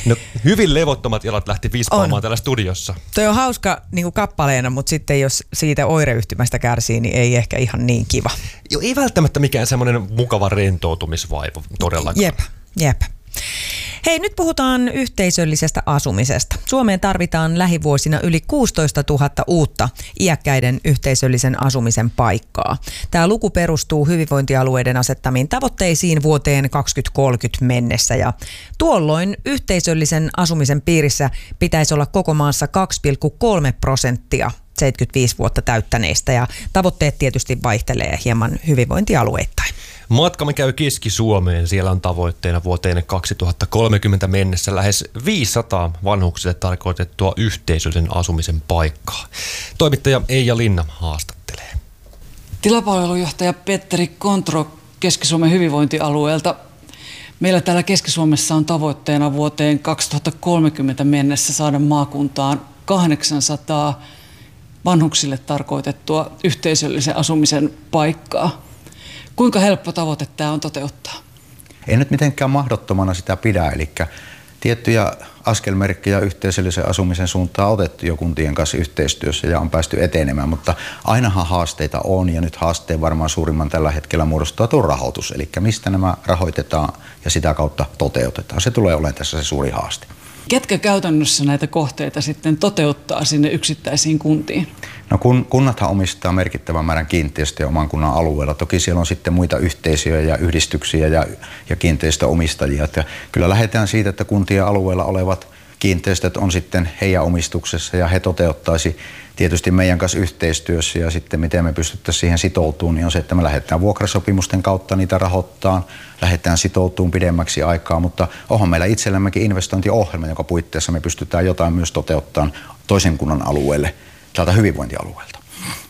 No, hyvin levottomat jalat lähti vispaamaan täällä studiossa. Toi on hauska niin kappaleena, mutta sitten jos siitä oireyhtymästä kärsii, niin ei ehkä ihan niin kiva. Joo, ei välttämättä mikään semmoinen mukava rentoutumisvaiva todellakaan. Jep. Hei, nyt puhutaan yhteisöllisestä asumisesta. Suomeen tarvitaan lähivuosina yli 16 000 uutta iäkkäiden yhteisöllisen asumisen paikkaa. Tämä luku perustuu hyvinvointialueiden asettamiin tavoitteisiin vuoteen 2030 mennessä. Ja tuolloin yhteisöllisen asumisen piirissä pitäisi olla koko maassa 2,3% 75 vuotta täyttäneistä. Ja tavoitteet tietysti vaihtelee hieman hyvinvointialueittain. Matkamme käy Keski-Suomeen. Siellä on tavoitteena vuoteen 2030 mennessä lähes 500 vanhuksille tarkoitettua yhteisöllisen asumisen paikkaa. Toimittaja Eija Linna haastattelee. Tilapalvelujohtaja Petteri Kontro Keski-Suomen hyvinvointialueelta. Meillä täällä Keski-Suomessa on tavoitteena vuoteen 2030 mennessä saada maakuntaan 800 vanhuksille tarkoitettua yhteisöllisen asumisen paikkaa. Kuinka helppo tavoite tämä on toteuttaa? Ei nyt mitenkään mahdottomana sitä pidä, eli tiettyjä askelmerkkejä yhteisöllisen asumisen suuntaan on otettu jo kuntien kanssa yhteistyössä ja on päästy etenemään, mutta ainahan haasteita on ja nyt haasteen varmaan suurimman tällä hetkellä muodostaa tuo rahoitus, eli mistä nämä rahoitetaan ja sitä kautta toteutetaan. Se tulee olemaan tässä se suuri haaste. Ketkä käytännössä näitä kohteita sitten toteuttaa sinne yksittäisiin kuntiin? No kunnathan omistaa merkittävän määrän kiinteistöjä oman kunnan alueella. Toki siellä on sitten muita yhteisöjä ja yhdistyksiä ja kiinteistöomistajia. Että kyllä lähdetään siitä, että kuntien alueella olevat kiinteistöt on sitten heidän omistuksessa ja he toteuttaisi tietysti meidän kanssa yhteistyössä ja sitten miten me pystyttäisiin siihen sitoutumaan, niin on se, että me lähdetään vuokrasopimusten kautta niitä rahoittamaan, lähdetään sitoutumaan pidemmäksi aikaa, mutta onhan meillä itsellämmekin investointiohjelma, joka puitteissa me pystytään jotain myös toteuttamaan toisen kunnan alueelle, tältä hyvinvointialueelta.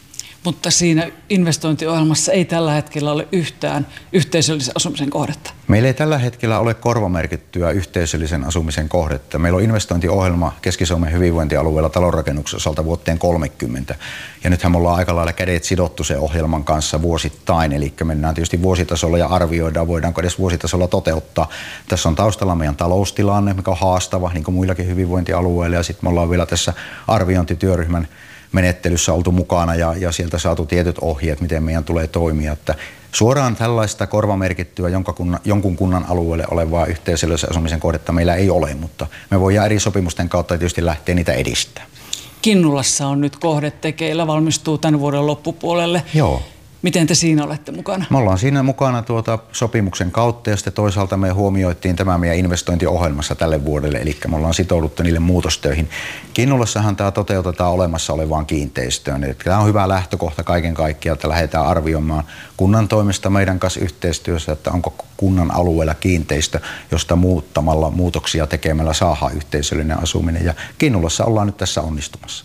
Mutta siinä investointiohjelmassa ei tällä hetkellä ole yhtään yhteisöllisen asumisen kohdetta. Meillä ei tällä hetkellä ole korvamerkittyä yhteisöllisen asumisen kohdetta. Meillä on investointiohjelma Keski-Suomen hyvinvointialueella talonrakennuksen osalta vuoteen 30. Ja nythän me ollaan aika lailla kädet sidottu sen ohjelman kanssa vuosittain. Eli mennään tietysti vuositasolla ja arvioidaan, voidaanko edes vuositasolla toteuttaa. Tässä on taustalla meidän taloustilanne, mikä on haastava, niin kuin muillakin hyvinvointialueilla. Ja sitten me ollaan vielä tässä arviointityöryhmän menettelyssä oltu mukana ja sieltä saatu tietyt ohjeet, miten meidän tulee toimia. Että suoraan tällaista korvamerkittyä jonkun kunnan alueelle olevaa yhteisöllisen asumisen kohdetta meillä ei ole, mutta me voidaan eri sopimusten kautta tietysti lähteä niitä edistämään. Kinnulassa on nyt kohde tekeillä, valmistuu tämän vuoden loppupuolelle. Joo. Miten te siinä olette mukana? Me ollaan siinä mukana sopimuksen kautta ja sitten toisaalta me huomioitiin tämä meidän investointiohjelmassa tälle vuodelle, eli me ollaan sitouduttu niille muutostöihin. Kinnulassahan tämä toteutetaan olemassa olevaan kiinteistöön. Eli tämä on hyvä lähtökohta kaiken kaikkiaan, että lähdetään arvioimaan kunnan toimesta meidän kanssa yhteistyössä, että onko kunnan alueella kiinteistö, josta muuttamalla muutoksia tekemällä saadaan yhteisöllinen asuminen. Ja Kinnulassa ollaan nyt tässä onnistumassa.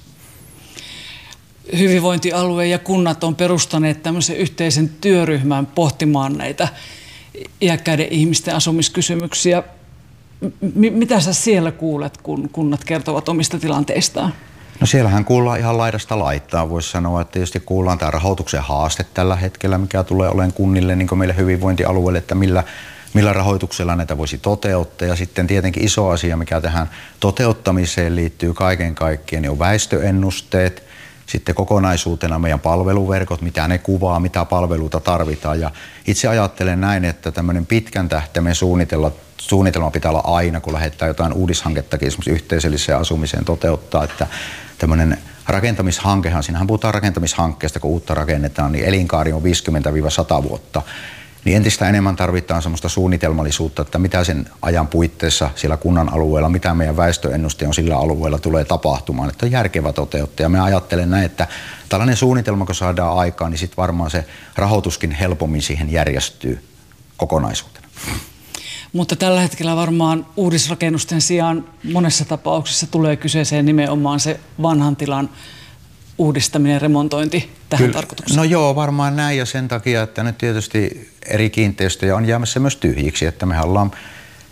Hyvinvointialue ja kunnat on perustaneet tämmöisen yhteisen työryhmän pohtimaan näitä iäkkäiden ihmisten asumiskysymyksiä. Mitä sä siellä kuulet, kun kunnat kertovat omista tilanteistaan? No siellähän kuullaan ihan laidasta laittaa. Voisi sanoa, että tietysti kuullaan tämä rahoituksen haaste tällä hetkellä, mikä tulee olemaan kunnille, niin kuin meille hyvinvointialueelle, että millä rahoituksella näitä voisi toteuttaa. Ja sitten tietenkin iso asia, mikä tähän toteuttamiseen liittyy kaiken kaikkiaan, niin on väestöennusteet. Sitten kokonaisuutena meidän palveluverkot, mitä ne kuvaa, mitä palveluita tarvitaan. Ja itse ajattelen näin, että tämmöinen pitkän tähtäimen suunnitelma pitää olla aina, kun lähdetään jotain uudishankettakin esimerkiksi yhteisölliseen asumiseen toteuttaa. Että tämmöinen rakentamishankehan, siinähän puhutaan rakentamishankkeesta, kun uutta rakennetaan, niin elinkaari on 50-100 vuotta. Niin entistä enemmän tarvitaan semmoista suunnitelmallisuutta, että mitä sen ajan puitteissa siellä kunnan alueella, mitä meidän väestöennuste on sillä alueella tulee tapahtumaan, että on järkevä toteuttaa. Ja mä ajattelen näin, että tällainen suunnitelma, kun saadaan aikaan, niin sitten varmaan se rahoituskin helpommin siihen järjestyy kokonaisuutena. Mutta tällä hetkellä varmaan uudisrakennusten sijaan monessa tapauksessa tulee kyseeseen nimenomaan se vanhan tilan uudistaminen ja remontointi tähän tarkoitukseen? No joo, varmaan näin ja sen takia, että nyt tietysti eri kiinteistöjä on jäämässä myös tyhjiksi, että mehän ollaan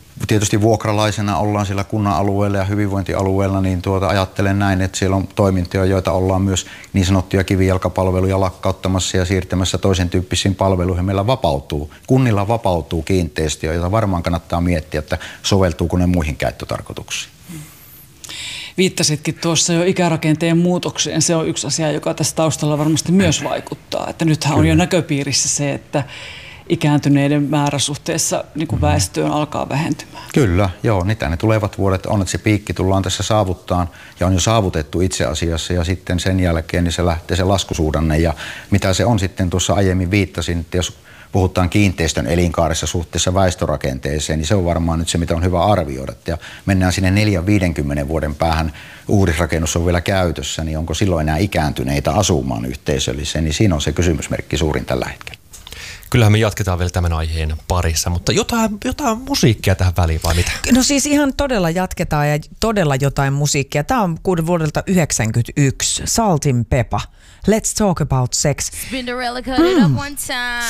tietysti vuokralaisena ollaan siellä kunnan alueella ja hyvinvointialueella, niin ajattelen näin, että siellä on toimintoja, joita ollaan myös niin sanottuja kivijalkapalveluja lakkauttamassa ja siirtämässä toisen tyyppisiin palveluihin. Meillä kunnilla vapautuu kiinteistöjä, joita varmaan kannattaa miettiä, että soveltuuko ne muihin käyttötarkoituksiin. Viittasitkin tuossa jo ikärakenteen muutokseen. Se on yksi asia, joka tässä taustalla varmasti myös vaikuttaa. Että nythän on jo näköpiirissä se, että ikääntyneiden määrä suhteessa niin kuin väestöön alkaa vähentymään. Kyllä, joo. Niitä ne tulevat vuodet on, että se piikki tullaan tässä saavuttaan ja on jo saavutettu itse asiassa ja sitten sen jälkeen niin se lähtee se laskusuhdanne ja mitä se on sitten tuossa aiemmin viittasin, että jos puhutaan kiinteistön elinkaaressa suhteessa väestörakenteeseen, niin se on varmaan nyt se, mitä on hyvä arvioida. Ja mennään sinne 4-50 vuoden päähän, uudisrakennus on vielä käytössä, niin onko silloin enää ikääntyneitä asumaan yhteisölliseen, niin siinä on se kysymysmerkki suurin tällä hetkellä. Kyllähän me jatketaan vielä tämän aiheen parissa, mutta jotain musiikkia tähän väliin vai mitä? No siis ihan todella jatketaan ja todella jotain musiikkia. Tämä on vuodelta 1991. Salt and Pepper. Let's talk about sex. Spinderella cut it up one time.